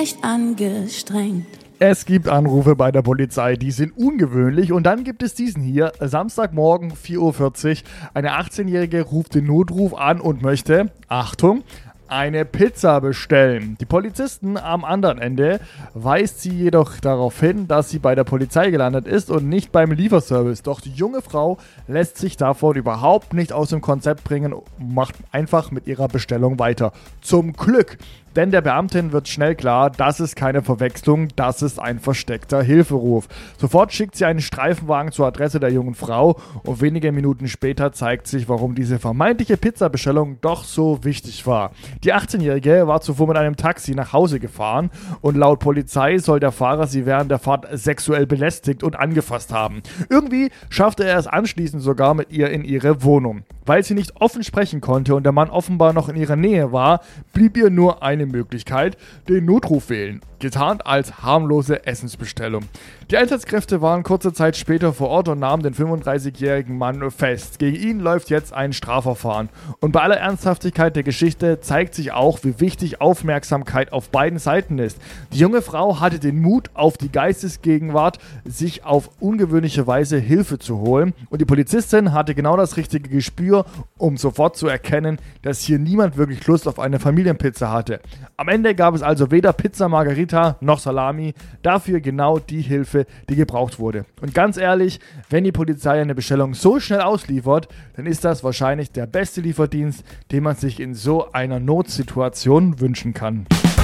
recht angestrengt. Es gibt Anrufe bei der Polizei, die sind ungewöhnlich und dann gibt es diesen hier, Samstagmorgen 4:40 Uhr. Eine 18-Jährige ruft den Notruf an und möchte, Achtung, eine Pizza bestellen. Die Polizisten am anderen Ende weist sie jedoch darauf hin, dass sie bei der Polizei gelandet ist und nicht beim Lieferservice. Doch die junge Frau lässt sich davon überhaupt nicht aus dem Konzept bringen und macht einfach mit ihrer Bestellung weiter. Zum Glück! Denn der Beamtin wird schnell klar, das ist keine Verwechslung, das ist ein versteckter Hilferuf. Sofort schickt sie einen Streifenwagen zur Adresse der jungen Frau und wenige Minuten später zeigt sich, warum diese vermeintliche Pizzabestellung doch so wichtig war. Die 18-Jährige war zuvor mit einem Taxi nach Hause gefahren und laut Polizei soll der Fahrer sie während der Fahrt sexuell belästigt und angefasst haben. Irgendwie schaffte er es anschließend sogar mit ihr in ihre Wohnung. Weil sie nicht offen sprechen konnte und der Mann offenbar noch in ihrer Nähe war, blieb ihr nur eine Möglichkeit, den Notruf wählen, getarnt als harmlose Essensbestellung. Die Einsatzkräfte waren kurze Zeit später vor Ort und nahmen den 35-jährigen Mann fest. Gegen ihn läuft jetzt ein Strafverfahren. Und bei aller Ernsthaftigkeit der Geschichte zeigt sich auch, wie wichtig Aufmerksamkeit auf beiden Seiten ist. Die junge Frau hatte den Mut, auf die Geistesgegenwart, sich auf ungewöhnliche Weise Hilfe zu holen. Und die Polizistin hatte genau das richtige Gespür, um sofort zu erkennen, dass hier niemand wirklich Lust auf eine Familienpizza hatte. Am Ende gab es also weder Pizza Margherita noch Salami, dafür genau die Hilfe, die gebraucht wurde. Und ganz ehrlich, wenn die Polizei eine Bestellung so schnell ausliefert, dann ist das wahrscheinlich der beste Lieferdienst, den man sich in so einer Notsituation wünschen kann.